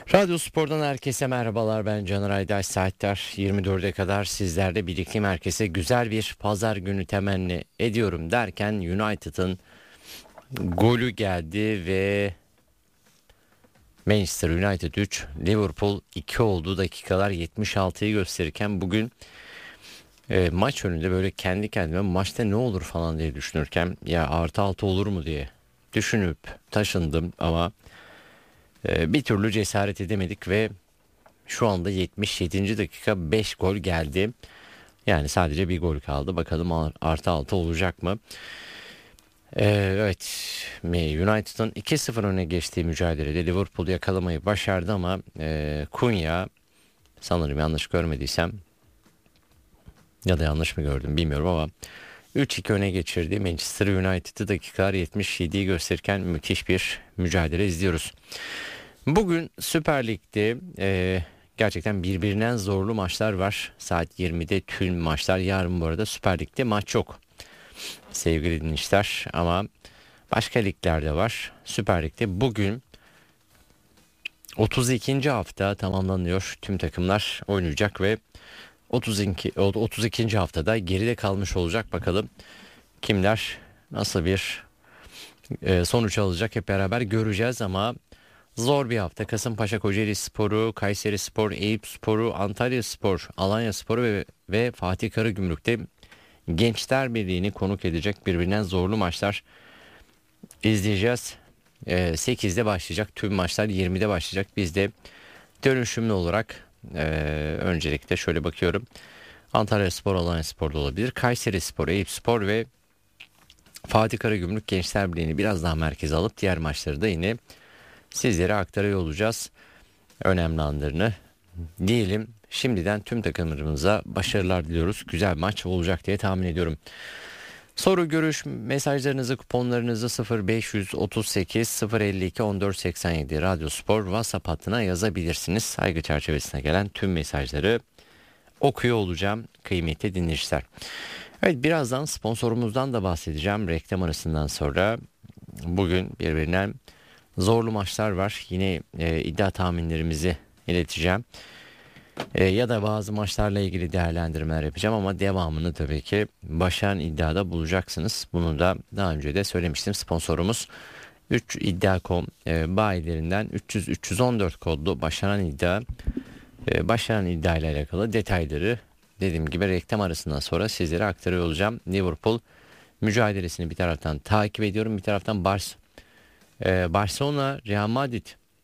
Radyo Spor'dan herkese merhabalar, ben Caner Aydaş. Saatler 24'e kadar sizlerle birlikteyim. Herkese güzel bir pazar günü temenni ediyorum derken United'ın golü geldi ve Manchester United 3, Liverpool 2 olduğu dakikalar 76'yı gösterirken bugün maç önünde böyle kendi kendime maçta ne olur falan diye düşünürken ya artı 6 olur mu diye düşünüp taşındım ama bir türlü cesaret edemedik ve şu anda 77. dakika 5 gol geldi. Yani sadece bir gol kaldı. Bakalım artı 6 olacak mı? Evet, United'ın 2-0 öne geçtiği mücadelede Liverpool'u yakalamayı başardı ama Cunha, sanırım yanlış görmediysem ya da yanlış mı gördüm bilmiyorum ama 3-2 öne geçirdi Manchester United'ı. Dakikalar 77'yi gösterirken müthiş bir mücadele izliyoruz. Bugün Süper Lig'de gerçekten birbirinden zorlu maçlar var. Saat 20'de tüm maçlar. Yarın bu arada Süper Lig'de maç yok sevgili dinleyiciler, ama başka liglerde var. Süper Lig'de bugün 32. hafta tamamlanıyor. Tüm takımlar oynayacak ve 32. haftada geride kalmış olacak. Bakalım kimler nasıl bir sonuç alacak, hep beraber göreceğiz ama zor bir hafta. Kasımpaşa Kocaelispor'u, Kayserispor, Eyüpspor'u, Antalyaspor, Alanyaspor'u ve Fatih Karagümrük'te Gençler Birliği'ni konuk edecek birbirinden zorlu maçlar izleyeceğiz. 8'de başlayacak tüm maçlar, 20'de başlayacak. Biz de dönüşümlü olarak öncelikle şöyle bakıyorum. Antalyaspor, Alanyaspor'da olabilir. Kayserispor, Eyüpspor ve Fatih Karagümrük Gençler Birliği'ni biraz daha merkeze alıp diğer maçları da yine sizlere aktarıyor olacağız. Önemli anlarını diyelim. Şimdiden tüm takımlarımıza başarılar diliyoruz. Güzel maç olacak diye tahmin ediyorum. Soru, görüş, mesajlarınızı, kuponlarınızı 0538 052 1487 Radyo Spor WhatsApp hattına yazabilirsiniz. Saygı çerçevesine gelen tüm mesajları okuyor olacağım kıymetli dinleyiciler. Evet, birazdan sponsorumuzdan da bahsedeceğim reklam arasından sonra. Bugün birbirinden zorlu maçlar var. Yine iddia tahminlerimizi ileteceğim. Ya da bazı maçlarla ilgili değerlendirmeler yapacağım ama devamını tabii ki Başaran İddia'da bulacaksınız. Bunu da daha önce de söylemiştim. Sponsorumuz 3 iddia.com bayilerinden 300-314 kodlu Başaran İddia. Başaran İddia ile alakalı detayları dediğim gibi reklam arasından sonra sizlere aktarıyor olacağım. Liverpool mücadelesini bir taraftan takip ediyorum. Bir taraftan Barcelona, Real Madrid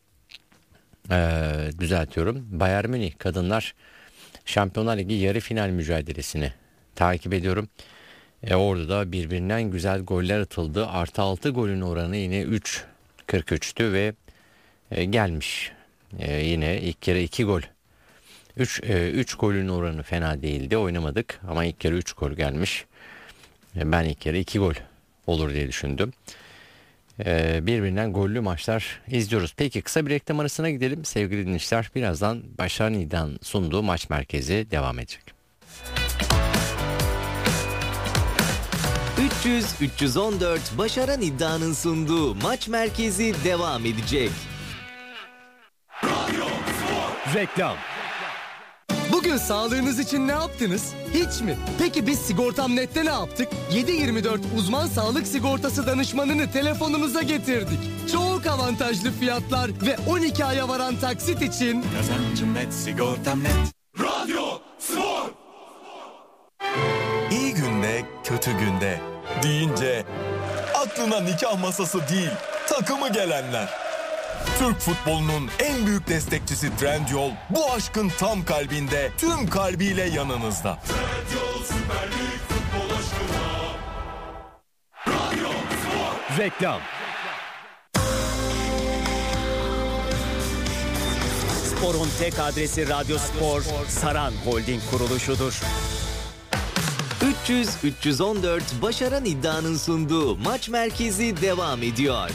düzeltiyorum. Bayern Münih kadınlar Şampiyonlar Ligi yarı final mücadelesini takip ediyorum. Orada da birbirinden güzel goller atıldı. Artı 6 golün oranı yine 3.43'tü ve gelmiş. Yine ilk yarı 2 gol. 3 golün oranı fena değildi. Oynamadık ama ilk yarı 3 gol gelmiş. Ben ilk yarı 2 gol olur diye düşündüm. Birbirinden gollü maçlar izliyoruz. Peki, kısa bir reklam arasına gidelim sevgili dinleyiciler. Birazdan Başaran İddia'nın sunduğu maç merkezi devam edecek. 300-314 Başaran İddia'nın sunduğu maç merkezi devam edecek. Reklam. Bugün sağlığınız için ne yaptınız? Hiç mi? Peki biz Sigortam.net'te ne yaptık? 7/24 uzman sağlık sigortası danışmanını telefonunuza getirdik. Çok avantajlı fiyatlar ve 12 aya varan taksit için Kazancım net, sigortam net. Radyo Spor. İyi günde, kötü günde deyince aklına nikah masası değil, takımı gelenler. Türk futbolunun en büyük destekçisi Trendyol bu aşkın tam kalbinde, tüm kalbiyle yanınızda. Trendyol Süper Lig futbol aşkına. Radyo Spor. reklam. Spor'un tek adresi Radyo Spor, Saran Holding kuruluşudur. 300-314 Başaran İddia'nın sunduğu maç merkezi devam ediyor.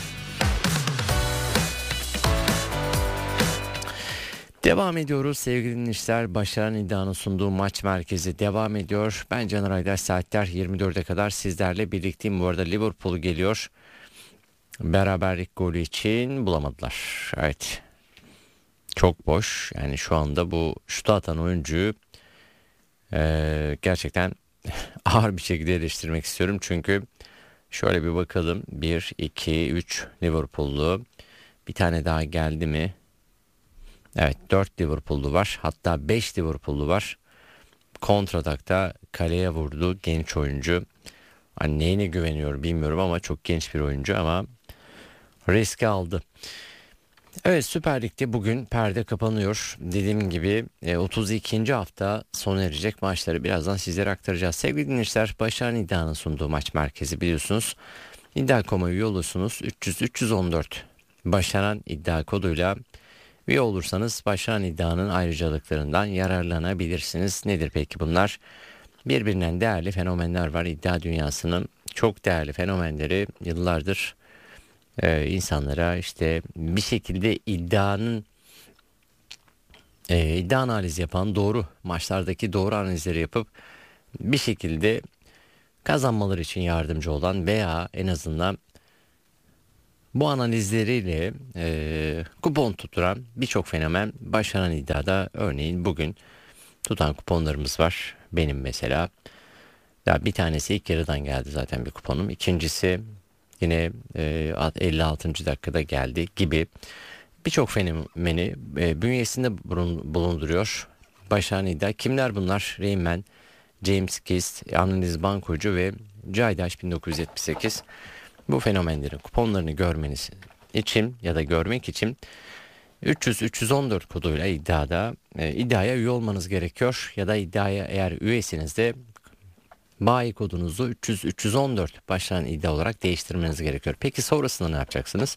Devam ediyoruz sevgili dinleyiciler. Başaran İddia'nın sunduğu maç merkezi devam ediyor. Ben Caner Aydaş, saatler 24'e kadar sizlerle birlikteyim. Bu arada Liverpool geliyor. Beraberlik golü için bulamadılar. Evet. çok boş. Yani şu anda bu şutu atan oyuncuyu gerçekten ağır bir şekilde eleştirmek istiyorum. Çünkü şöyle bir bakalım. 1, 2, 3 Liverpool'lu. Bir tane daha geldi mi? Evet, 4 Liverpool'lu var. Hatta 5 Liverpool'lu var. Kontratakta kaleye vurdu genç oyuncu. Hani neyine güveniyor bilmiyorum ama çok genç bir oyuncu ama riski aldı. Evet, Süper Lig'de bugün perde kapanıyor. Dediğim gibi 32. hafta sona erecek maçları birazdan sizlere aktaracağız. Sevgili dinleyiciler, Başaran İddia'nın sunduğu maç merkezi biliyorsunuz. İddia.com'a üye olursunuz. 300-314 Başaran İddia koduyla üye olursanız Başaran İddia'nın ayrıcalıklarından yararlanabilirsiniz. Nedir peki bunlar? Birbirinden değerli fenomenler var. İddia dünyasının çok değerli fenomenleri yıllardır insanlara işte bir şekilde iddia analizi yapan, doğru maçlardaki doğru analizleri yapıp bir şekilde kazanmaları için yardımcı olan veya en azından bu analizleriyle kupon tutturan birçok fenomen Başaran İddia'da. Örneğin bugün tutan kuponlarımız var. Benim mesela. Ya bir tanesi ilk yarıdan geldi zaten bir kuponum. İkincisi yine 56. dakikada geldi gibi birçok fenomeni bünyesinde bulunduruyor Başaran İddia. Kimler bunlar? Reymen, James Kist, Analiz Bankocu ve Caydaş 1978. Bu fenomenlerin kuponlarını görmeniz için ya da görmek için 300-314 koduyla iddiaya üye olmanız gerekiyor. Ya da iddiaya eğer üyesiniz de bayi kodunuzu 300-314 Başaran İddia olarak değiştirmeniz gerekiyor. Peki sonrasında ne yapacaksınız?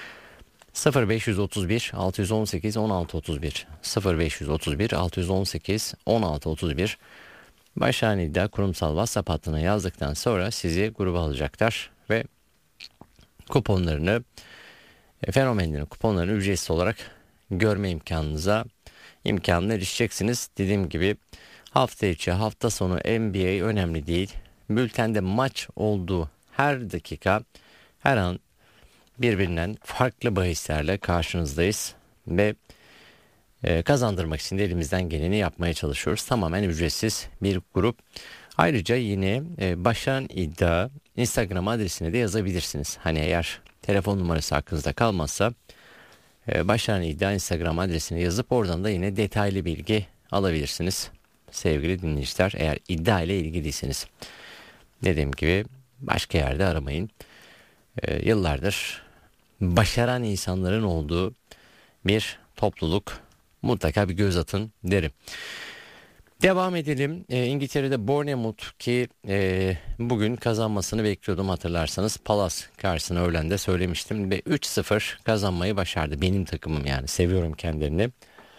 0531 618 1631 0531 618 1631 Başaran İddia kurumsal WhatsApp hattına yazdıktan sonra sizi gruba alacaklar ve kuponlarını, fenomenlerin kuponlarını ücretsiz olarak görme imkanına erişeceksiniz. Dediğim gibi hafta içi, hafta sonu NBA önemli değil. Bültende maç olduğu her dakika, her an birbirinden farklı bahislerle karşınızdayız ve kazandırmak için de elimizden geleni yapmaya çalışıyoruz. Tamamen ücretsiz bir grup. Ayrıca yine Başaran İddia Instagram adresine de yazabilirsiniz. Hani eğer telefon numarası aklınızda kalmazsa Başaran İddia Instagram adresine yazıp oradan da yine detaylı bilgi alabilirsiniz. Sevgili dinleyiciler, eğer iddia ile ilgiliyseniz. Dediğim gibi başka yerde aramayın. Yıllardır başaran insanların olduğu bir topluluk, mutlaka bir göz atın derim. Devam edelim. İngiltere'de Bournemouth ki bugün kazanmasını bekliyordum hatırlarsanız. Palace karşısına öğlende söylemiştim ve 3-0 kazanmayı başardı. Benim takımım, yani seviyorum kendilerini.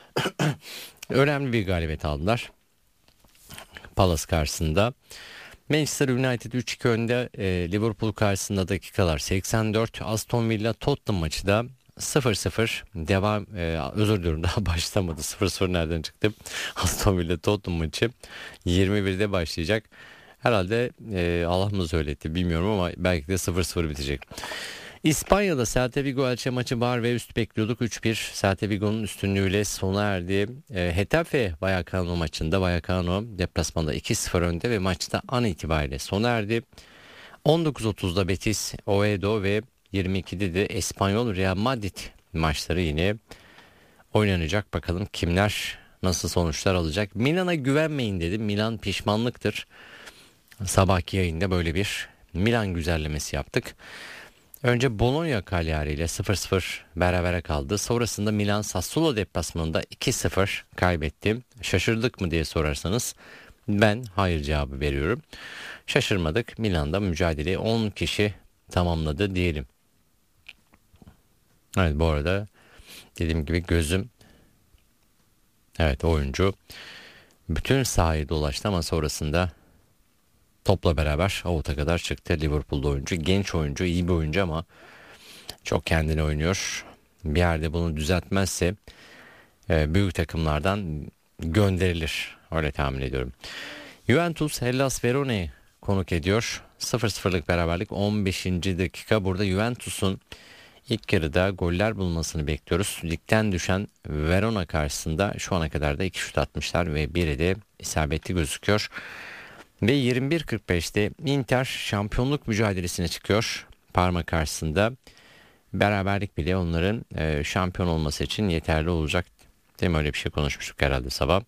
Önemli bir galibiyet aldılar Palace karşısında. Manchester United 3-2 önde. Liverpool karşısında dakikalar 84. Aston Villa Tottenham maçı da 0-0 devam, özür diliyorum, daha başlamadı. 0-0 nereden çıktı? Aston Villa Tottenham maçı 21'de başlayacak. Herhalde Allah mı söyletti bilmiyorum ama belki de 0-0 bitecek. İspanya'da Celta Vigo Elche maçı var ve üst bekliyorduk. 3-1 Celta Vigo'nun üstünlüğüyle sona erdi. Getafe Vallecano maçında Vallecano deplasmanda 2-0 önde ve maçta an itibariyle sona erdi. 19.30'da Betis Oviedo ve 22'de de Espanyol Real Madrid maçları yine oynanacak. Bakalım kimler nasıl sonuçlar alacak. Milan'a güvenmeyin dedim. Milan pişmanlıktır. Sabahki yayında böyle bir Milan güzellemesi yaptık. Önce Bologna Cagliari ile 0-0 berabere kaldı. Sonrasında Milan Sassuolo deplasmanında 2-0 kaybetti. Şaşırdık mı diye sorarsanız ben hayır cevabı veriyorum. Şaşırmadık. Milan'da mücadeleyi 10 kişi tamamladı diyelim. Evet, bu arada dediğim gibi gözüm, evet, oyuncu bütün sahayı dolaştı ama sonrasında topla beraber avuta kadar çıktı. Liverpool'da oyuncu, genç oyuncu, iyi bir oyuncu ama çok kendini oynuyor. Bir yerde bunu düzeltmezse büyük takımlardan gönderilir. Öyle tahmin ediyorum. Juventus Hellas Verona'yı konuk ediyor. 0-0'lık beraberlik 15. dakika. Burada Juventus'un ilk yarıda goller bulmasını bekliyoruz. Ligden düşen Verona karşısında şu ana kadar da 2 şut atmışlar ve biri de isabetli gözüküyor. Ve 21.45'te Inter şampiyonluk mücadelesine çıkıyor. Parma karşısında. Beraberlik bile onların şampiyon olması için yeterli olacak. Değil mi? Öyle bir şey konuşmuştuk herhalde sabah.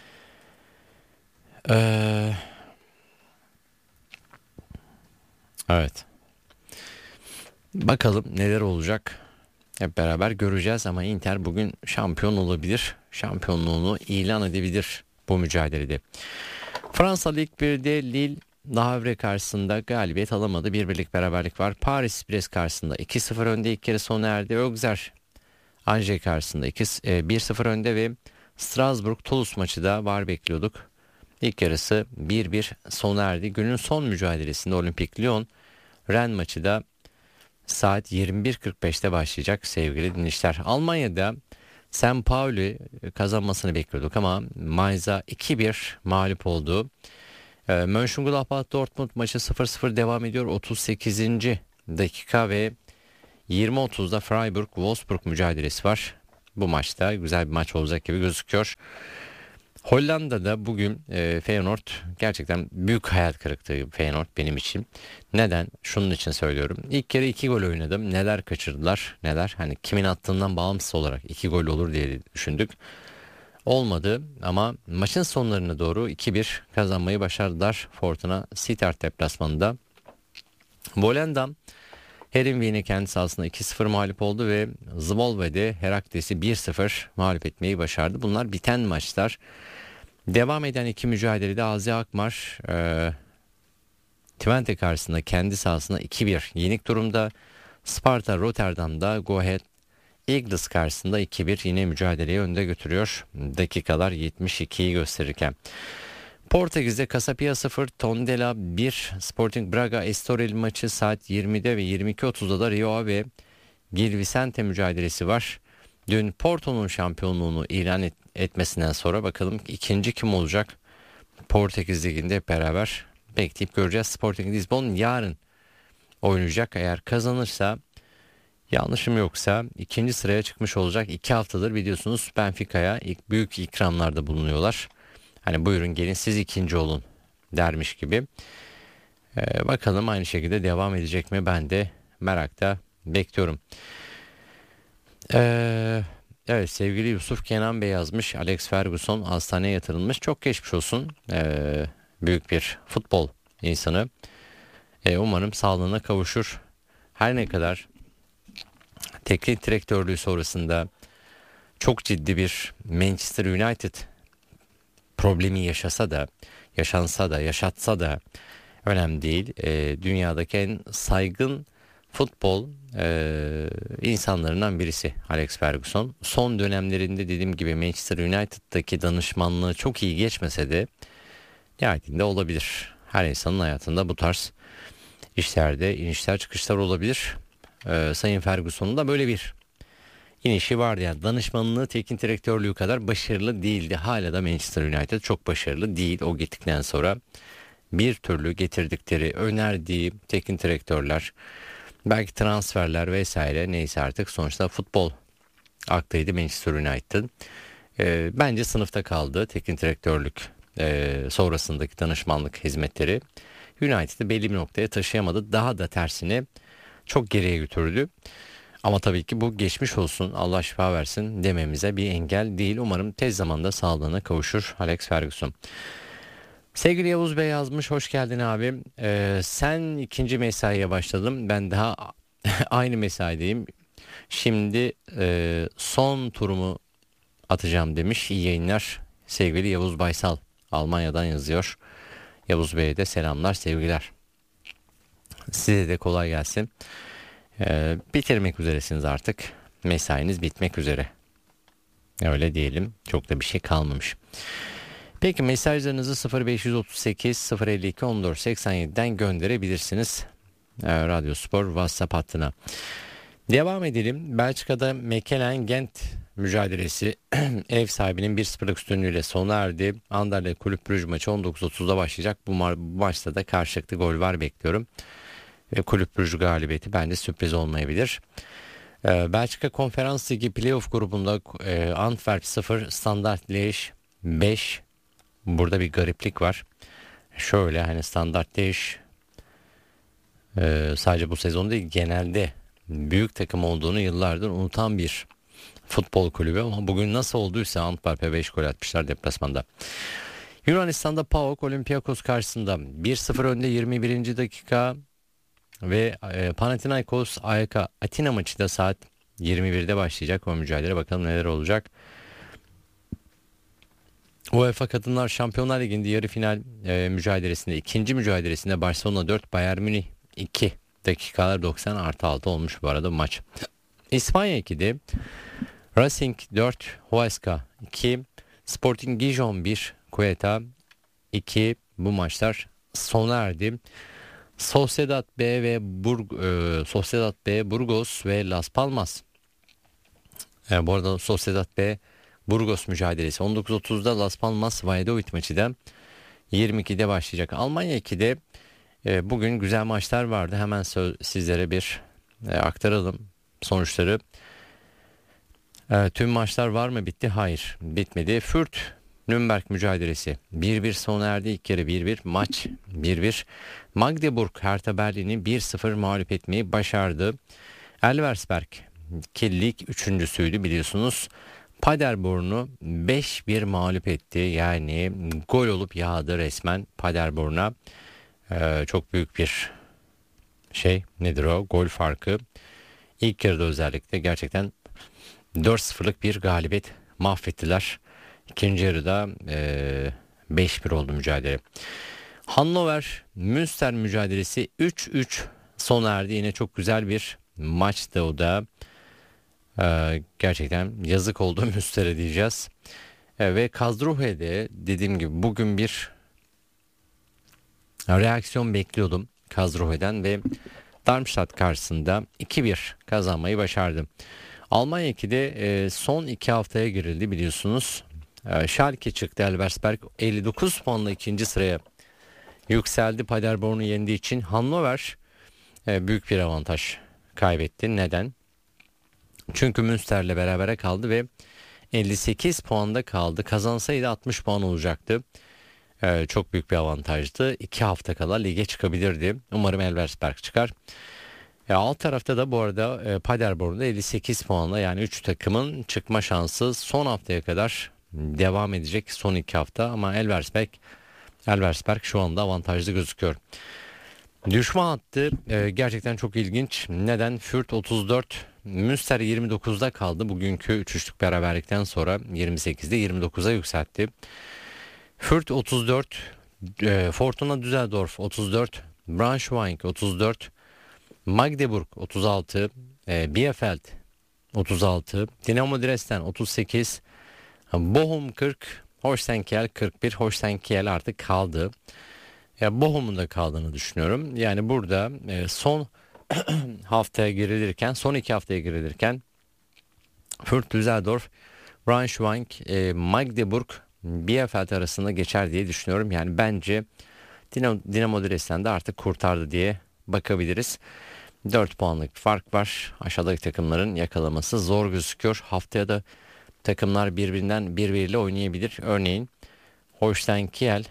Evet. Bakalım neler olacak. Hep beraber göreceğiz ama Inter bugün şampiyon olabilir. Şampiyonluğunu ilan edebilir bu mücadelede. Fransa Lig 1'de Lille Le Havre karşısında galibiyet alamadı. Bir birlik beraberlik var. Paris Brest karşısında 2-0 önde, ilk yarı sona erdi. Auxerre Angers karşısında 1-0 önde ve Strasbourg Toulouse maçı da var bekliyorduk. İlk yarısı 1-1 sona erdi. Günün son mücadelesinde Olympique Lyon Rennes maçı da saat 21.45'te başlayacak sevgili dinleyiciler. Almanya'da St. Pauli kazanmasını bekliyorduk ama Mainz'a 2-1 mağlup oldu. Mönchengladbach Dortmund maçı 0-0 devam ediyor. 38. dakika ve 20.30'da Freiburg-Wolfsburg mücadelesi var. Bu maçta güzel bir maç olacak gibi gözüküyor. Hollanda'da bugün Feyenoord gerçekten büyük hayal kırıklığı Feyenoord benim için. Neden? Şunun için söylüyorum. İlk kere 2 gol oynadım. Neler kaçırdılar? Neler? Hani kimin attığından bağımsız olarak 2 gol olur diye düşündük. Olmadı ama maçın sonlarına doğru 2-1 kazanmayı başardılar. Fortuna Sittard deplasmanında. Volendam Heerenveen'e kendi sahasında 2-0 mağlup oldu ve Zwolle Herakles'i 1-0 mağlup etmeyi başardı. Bunlar biten maçlar. Devam eden iki mücadelede AZ Alkmaar Twente karşısında kendi sahasında 2-1 yenik durumda. Sparta Rotterdam'da Go Ahead Eagles karşısında 2-1 yine mücadeleyi önde götürüyor. Dakikalar 72'yi gösterirken. Portekiz'de Casapia 0, Tondela 1, Sporting Braga Estoril maçı saat 20'de ve 22.30'da da Rio Ave Gil Vicente mücadelesi var. Dün Porto'nun şampiyonluğunu ilan etmesinden sonra bakalım ikinci kim olacak? Portekiz Ligi'nde hep beraber bekleyip göreceğiz. Sporting Lisbon yarın oynayacak. Eğer kazanırsa, yanlışım yoksa ikinci sıraya çıkmış olacak. 2 haftadır biliyorsunuz Benfica'ya büyük ikramlarda bulunuyorlar. Hani buyurun gelin siz ikinci olun dermiş gibi. Bakalım aynı şekilde devam edecek mi? Ben de merakla bekliyorum. Evet, sevgili Yusuf Kenan Bey yazmış. Alex Ferguson hastaneye yatırılmış. Çok geçmiş olsun. Büyük bir futbol insanı. Umarım sağlığına kavuşur. Her ne kadar teknik direktörlüğü sonrasında çok ciddi bir Manchester United problemi yaşatsa da önemli değil. Dünyadaki en saygın futbol insanlarından birisi Alex Ferguson. Son dönemlerinde dediğim gibi Manchester United'daki danışmanlığı çok iyi geçmese de nihayetinde olabilir. Her insanın hayatında bu tarz işlerde inişler çıkışlar olabilir. Sayın Ferguson'un da böyle bir inişi vardı. Yani danışmanlığı teknik direktörlüğü kadar başarılı değildi. Hala da Manchester United çok başarılı değil. O gittikten sonra bir türlü getirdikleri, önerdiği teknik direktörler, belki transferler vesaire neyse artık sonuçta futbol aklıydı Manchester United'ın. Bence sınıfta kaldı teknik direktörlük sonrasındaki danışmanlık hizmetleri. United'ı belli bir noktaya taşıyamadı. Daha da tersine çok geriye götürdü. Ama tabii ki bu geçmiş olsun, Allah şifa versin dememize bir engel değil. Umarım tez zamanda sağlığına kavuşur Alex Ferguson. Sevgili Yavuz Bey yazmış, hoş geldin abi. Sen ikinci mesaiye başladın, ben daha aynı mesaideyim. Şimdi son turumu atacağım demiş. İyi yayınlar sevgili Yavuz Baysal, Almanya'dan yazıyor. Yavuz Bey'e de selamlar, sevgiler. Size de kolay gelsin. Bitirmek üzeresiniz artık. Mesainiz bitmek üzere. Öyle diyelim. Çok da bir şey kalmamış. Peki mesajlarınızı 0538 052 1487'den gönderebilirsiniz. Radyo Spor WhatsApp hattına. Devam edelim. Belçika'da Mechelen Gent mücadelesi ev sahibinin 1-0'lık üstünlüğüyle sona erdi. Anderlecht Kulüp Brugge maçı 19.30'da başlayacak. Bu maçta da karşılıklı gol var bekliyorum. Ve Kulüp Brugge galibiyeti bence sürpriz olmayabilir. Belçika Konferans Ligi Playoff grubunda Antwerp 0, Standard Liège 5. Burada bir gariplik var. Şöyle hani Standard Liège sadece bu sezon değil genelde büyük takım olduğunu yıllardır unutan bir futbol kulübü ama bugün nasıl olduysa Antwerp'e 5 gol atmışlar deplasmanda. Yunanistan'da PAOK Olympiakos karşısında 1-0 önde 21. dakika ve Panathinaikos AEK Atina maçı da saat 21'de başlayacak o mücadele. Bakalım neler olacak. UEFA Kadınlar Şampiyonlar Ligi'nde yarı final mücadelesinde ikinci mücadelesinde Barcelona 4 Bayern Münih 2 dakikalar 90+6 olmuş bu arada maç. İspanya 2'de Racing 4 Huesca 2 Sporting Gijon 1 Ceuta 2 bu maçlar sona erdi. Sociedad B Burgos ve Las Palmas. Bu arada Sociedad B Burgos mücadelesi 19.30'da Las Palmas Valladolid maçı da 22'de başlayacak. Almanya 2'de bugün güzel maçlar vardı. Hemen sizlere bir aktaralım sonuçları. Tüm maçlar var mı? Bitti? Hayır. Bitmedi. Fürth Nürnberg mücadelesi 1-1 sona erdi. İlk yarı 1-1 maç 1-1. Magdeburg Hertha Berlin'i 1-0 mağlup etmeyi başardı. Elversberg ki lig üçüncüsüydü biliyorsunuz. Paderborn'u 5-1 mağlup etti. Yani gol olup yağdı resmen Paderborn'a. Çok büyük bir nedir o? Gol farkı. İlk yarıda özellikle gerçekten 4-0'lık bir galibiyet mahvettiler. İkinci yarıda 5-1 oldu mücadele. Hannover Münster mücadelesi 3-3 sona erdi. Yine çok güzel bir maçtı o da. Gerçekten yazık oldu Münster'e diyeceğiz. Ve Karlsruhe'de dediğim gibi bugün bir reaksiyon bekliyordum Karlsruhe'den ve Darmstadt karşısında 2-1 kazanmayı başardı. Almanya 2'de son 2 haftaya girildi biliyorsunuz. Schalke çıktı. Elversberg 59 puanla ikinci sıraya yükseldi. Paderborn'u yendiği için Hannover büyük bir avantaj kaybetti. Neden? Çünkü Münster'le berabere kaldı ve 58 puanda kaldı. Kazansaydı 60 puan olacaktı. Çok büyük bir avantajdı. 2 hafta kala lige çıkabilirdi. Umarım Elversberg çıkar. Alt tarafta da bu arada Paderborn'da 58 puanla yani 3 takımın çıkma şansı son haftaya kadar devam edecek son 2 hafta ama Elversberg şu anda avantajlı gözüküyor. Düşman hattı gerçekten çok ilginç. Neden? Fürth 34, Münster 29'da kaldı. Bugünkü 3-3'lük beraberlikten sonra 28'de 29'a yükseltti. Fürth 34, Fortuna Düsseldorf 34, Braunschweig 34, Magdeburg 36, Bielefeld 36, Dinamo Dresden 38, Bochum 40, Holstein Kiel 41. Holstein Kiel artık kaldı. Bochum'un da kaldığını düşünüyorum. Yani burada son haftaya girilirken, son 2 haftaya girilirken Fürth Düsseldorf, Braunschweig, Magdeburg, Bielefeld arasında geçer diye düşünüyorum. Yani bence Dinamo Dresden de artık kurtardı diye bakabiliriz. 4 puanlık fark var. Aşağıdaki takımların yakalaması zor gözüküyor. Haftaya da takımlar birbiriyle oynayabilir. Örneğin Holstein Kiel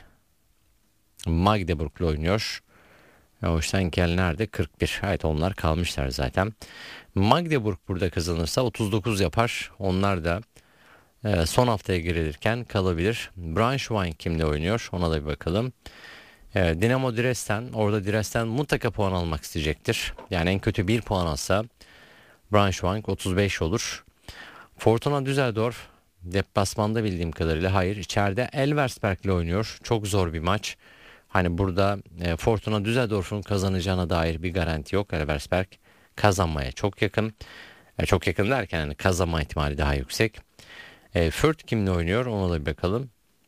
Magdeburg'la oynuyor. Holstein Kiel nerede? 41. Evet onlar kalmışlar zaten. Magdeburg burada kazanırsa 39 yapar. Onlar da son haftaya girilirken kalabilir. Braunschweig kimle oynuyor? Ona da bir bakalım. Dinamo Dresden. Orada Dresden mutlaka puan almak isteyecektir. Yani en kötü 1 puan alsa Braunschweig 35 olur. Fortuna Düsseldorf deplasmanda bildiğim kadarıyla hayır. İçeride Elversberg'le oynuyor. Çok zor bir maç. Hani burada Fortuna Düsseldorf'un kazanacağına dair bir garanti yok. Elversberg kazanmaya çok yakın. Çok yakın derken yani kazanma ihtimali daha yüksek. Fürth kimle oynuyor? Ona da bir bakalım.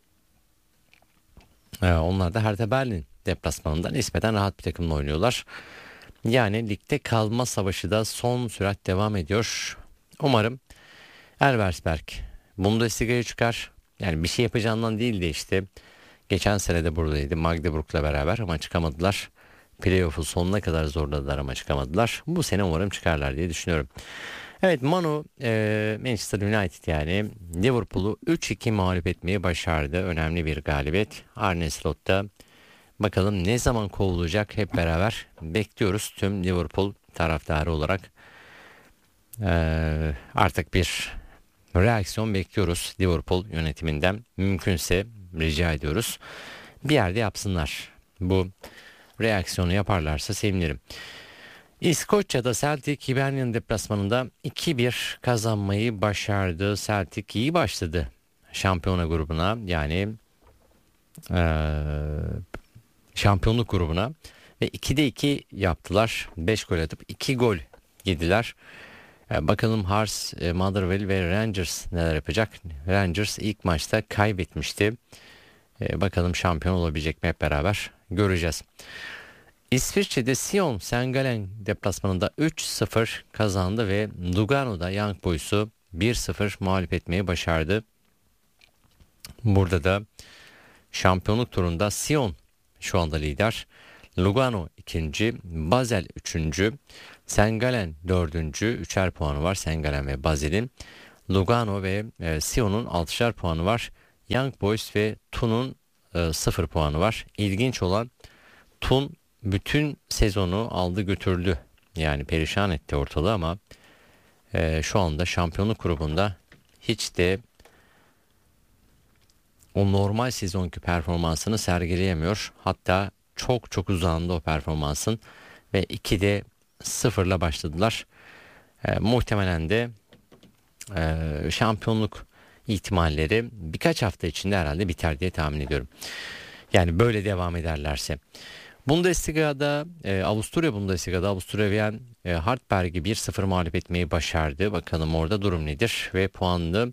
Onlar da Hertha Berlin deplasmanında nispeten rahat bir takımla oynuyorlar. Yani ligde kalma savaşı da son sürat devam ediyor. Umarım Elversberg Bundesliga'ya çıkar. Yani bir şey yapacağından değil de işte geçen sene de buradaydı Magdeburg'la beraber ama çıkamadılar. Playoff'u sonuna kadar zorladılar ama çıkamadılar. Bu sene umarım çıkarlar diye düşünüyorum. Evet, Manu Manchester United yani Liverpool'u 3-2 mağlup etmeyi başardı. Önemli bir galibiyet. Arne Slot'ta bakalım ne zaman kovulacak, hep beraber bekliyoruz tüm Liverpool taraftarı olarak. Artık bir reaksiyon bekliyoruz Liverpool yönetiminden. Mümkünse rica ediyoruz, bir yerde yapsınlar. Bu reaksiyonu yaparlarsa sevinirim. İskoçya'da Celtic Hibernian deplasmanında 2-1 kazanmayı başardı. Celtic iyi başladı şampiyona grubuna, yani şampiyonluk grubuna ve 2'de 2 yaptılar. 5 gol atıp 2 gol yediler. Bakalım Hearts, Motherwell ve Rangers neler yapacak. Rangers ilk maçta kaybetmişti. Bakalım şampiyon olabilecek mi, hep beraber göreceğiz. İsviçre'de Sion St. Gallen deplasmanında 3-0 kazandı ve Lugano'da Young Boys'u 1-0 mağlup etmeyi başardı. Burada da şampiyonluk turunda Sion şu anda lider. Lugano 2. Basel 3. St. Gallen 4. 3'er puanı var St. Gallen ve Basel'in. Lugano ve Sion'un 6'şer puanı var. Young Boys ve Thun'un 0 puanı var. İlginç olan, Thun bütün sezonu aldı götürdü. Yani perişan etti ortalığı ama şu anda şampiyonluk grubunda hiç de o normal sezonki performansını sergileyemiyor. Hatta çok uzağında o performansın ve 2'de 0'la başladılar. Muhtemelen de şampiyonluk ihtimalleri birkaç hafta içinde herhalde biter diye tahmin ediyorum. Yani böyle devam ederlerse. Bundesliga'da Avusturya Bundesliga'da Avusturya Wien Hartberg'i 1-0 mağlup etmeyi başardı. Bakalım orada durum nedir ve puanını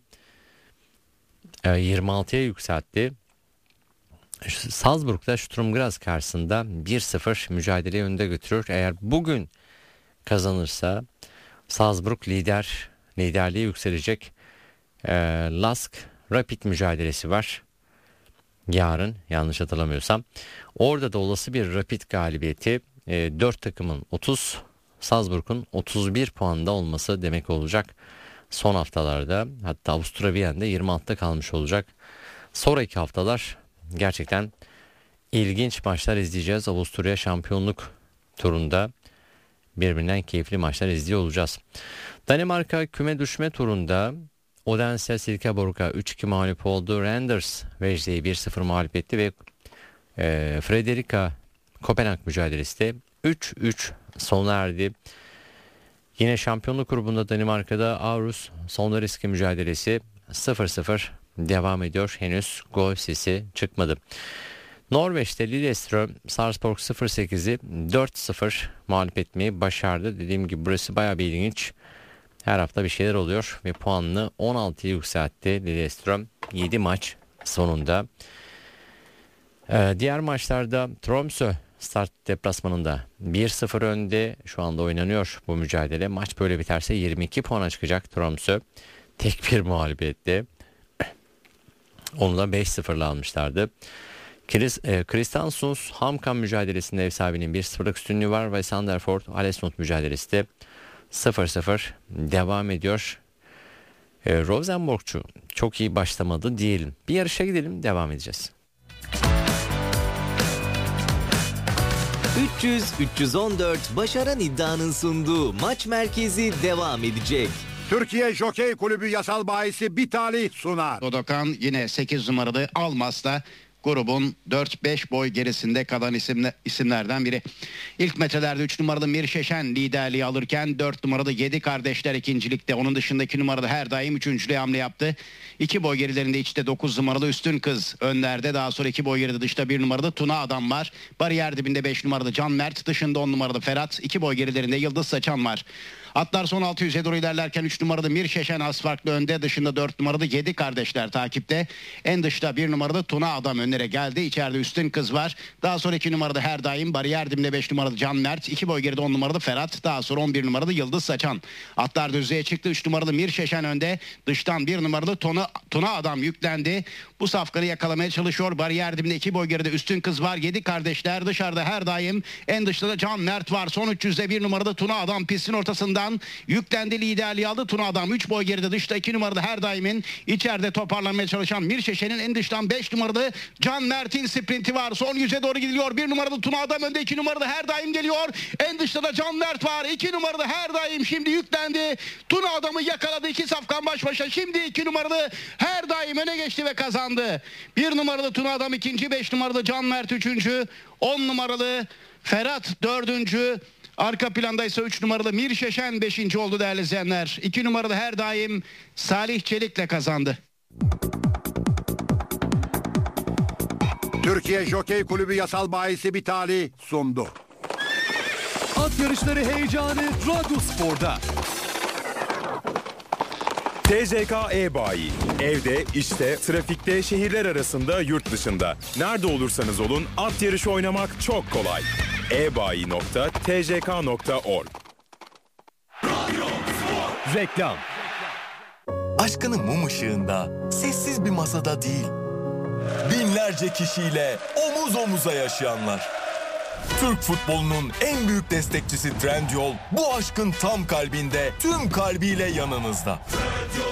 26'ya yükseltti. Salzburg'da Sturm Graz karşısında 1-0 mücadeleyi önde götürüyor. Eğer bugün kazanırsa Salzburg liderliğe yükselecek. Lask Rapid mücadelesi var yarın, yanlış hatırlamıyorsam. Orada da olası bir Rapid galibiyeti 4 takımın 30, Salzburg'un 31 puanda olması demek olacak. Son haftalarda, hatta Avusturya Wien'de 26'da kalmış olacak. Sonraki haftalar gerçekten ilginç maçlar izleyeceğiz. Avusturya şampiyonluk turunda birbirinden keyifli maçlar izliyor olacağız. Danimarka küme düşme turunda Odense Silkeborg'a 3-2 mağlup oldu. Randers Vejde'yi 1-0 mağlup etti ve Fredrika Kopenhag mücadelesi de 3-3 sona erdi. Yine şampiyonluk grubunda Danimarka'da Aarhus son riski mücadelesi 0-0 devam ediyor. Henüz gol sesi çıkmadı. Norveç'te Lillestrøm Sarpsborg 08'i 4-0 mağlup etmeyi başardı. Dediğim gibi burası bayağı bir ilginç. Her hafta bir şeyler oluyor ve puanını 16'ya yükseltti Lillestrøm 7 maç sonunda. Diğer maçlarda Tromsø Start deplasmanında 1-0 önde, şu anda oynanıyor bu mücadele. Maç böyle biterse 22 puana çıkacak Tromsø. Tek bir mağlubiyette. Onu da 5-0'la almışlardı. Kristiansund Hamkan mücadelesinde ev sahibinin 1-0'lık üstünlüğü var ve Sandefjord Alesund mücadelesi de 0-0 devam ediyor. Rosenborgçu çok iyi başlamadı diyelim. Bir yarışa gidelim, devam edeceğiz. 300-314 başaran iddianın sunduğu Maç Merkezi devam edecek. Türkiye Jokey Kulübü yasal bahisi bir talih sunar. Dodokan yine 8 numaralı Almas'ta grubun 4-5 boy gerisinde kalan isimlerden biri. İlk metrelerde 3 numaralı Mirşeşen liderliği alırken 4 numaralı 7 kardeşler ikincilikte. Onun dışındaki numaralı her daim üçüncülüğe hamle yaptı. 2 boy gerilerinde içte 9 numaralı Üstün Kız önlerde. Daha sonra 2 boy geride dışta 1 numaralı Tuna Adam var. Bariyer dibinde 5 numaralı Can Mert, dışında 10 numaralı Ferhat. 2 boy gerilerinde Yıldız Saçan var. Atlar son 600'e doğru ilerlerken 3 numaralı Mirşeşen az farklı önde. Dışında 4 numaralı 7 kardeşler takipte. En dışta 1 numaralı Tuna Adam önlere geldi. İçeride Üstün Kız var. Daha sonra 2 numaralı her daim. Bariyer dibinde 5 numaralı Can Mert. 2 boy geride 10 numaralı Ferhat. Daha sonra 11 numaralı Yıldız Saçan. Atlar düzlüğe çıktı. 3 numaralı Mirşeşen önde. Dıştan 1 numaralı Tuna Adam yüklendi. Bu safkanı yakalamaya çalışıyor. Bariyer dibinde 2 boy geride Üstün Kız var. 7 kardeşler dışarıda her daim. En dışta da Can Mert var. Son 300'de 1 numaralı Tuna Adam pistin ortasında. ardından yüklendi, liderliği aldı. Tuna Adam 3 boy geride, dışta 2 numaralı Her Daim'in, içeride toparlanmaya çalışan Mirşeşen'in, en dıştan 5 numaralı Can Mert'in sprinti var. Son yüze doğru gidiliyor. 1 numaralı Tuna Adam önde, 2 numaralı Her Daim geliyor. En dışta da Can Mert var. 2 numaralı Her Daim şimdi yüklendi. Tuna Adam'ı yakaladı. 2 safkan baş başa. Şimdi 2 numaralı Her Daim öne geçti ve kazandı. 1 numaralı Tuna Adam ikinci, 5 numaralı Can Mert üçüncü, 10 numaralı Ferhat dördüncü. Arka planda ise 3 numaralı Mirşeşen 5. oldu değerli izleyenler. 2 numaralı Her Daim Salih Çelik'le kazandı. Türkiye Jokey Kulübü yasal bahisi Bitali sundu. At yarışları heyecanı Radyo Spor'da. TCK E-Bayi. Evde, işte, trafikte, şehirler arasında, yurt dışında. Nerede olursanız olun at yarışı oynamak çok kolay. ebayi.tck.org. Reklam. Aşkını mum ışığında, sessiz bir masada değil, binlerce kişiyle omuz omuza yaşayanlar. Türk futbolunun en büyük destekçisi Trendyol bu aşkın tam kalbinde, tüm kalbiyle yanınızda.